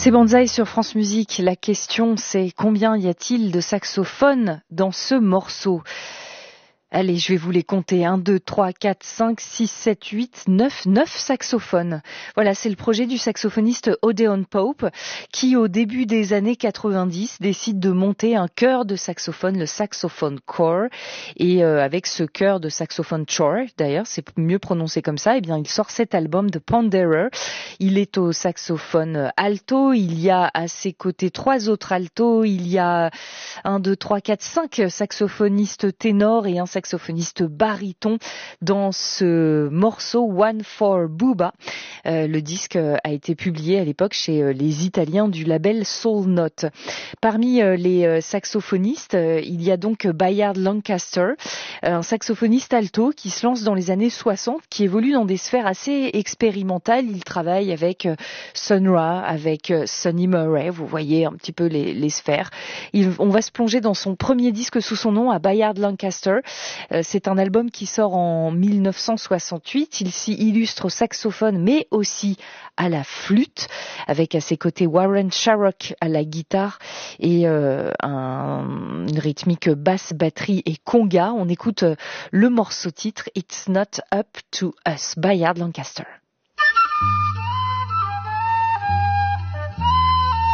C'est Banzai sur France Musique. La question, c'est combien y a-t-il de saxophones dans ce morceau ? Allez, je vais vous les compter. 1, 2, 3, 4, 5, 6, 7, 8, 9 saxophones. Voilà, c'est le projet du saxophoniste Odeon Pope qui, au début des années 90, décide de monter un chœur de saxophone, le Saxophone Corps. Et avec ce chœur de saxophone choir, d'ailleurs, c'est mieux prononcé comme ça, eh bien, il sort cet album de Ponderer. Il est au saxophone alto. Il y a à ses côtés 3 autres altos. Il y a 1, 2, 3, 4, 5 saxophonistes ténors et un saxophoniste baryton dans ce morceau One for Booba. Le disque a été publié à l'époque chez les Italiens du label Soul Note. Parmi les saxophonistes, il y a donc Bayard Lancaster, un saxophoniste alto qui se lance dans les années 60, qui évolue dans des sphères assez expérimentales. Il travaille avec Sun Ra, avec Sonny Murray, vous voyez un petit peu les sphères. On va se plonger dans son premier disque sous son nom, à Bayard Lancaster. C'est un album qui sort en 1968. Il s'y illustre au saxophone, mais aussi à la flûte, avec à ses côtés Warren Sharrock à la guitare et une rythmique basse, batterie et conga. On écoute le morceau titre It's Not Up to Us, Bayard Lancaster.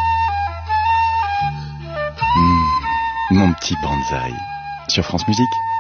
Mon petit Banzai sur France Musique.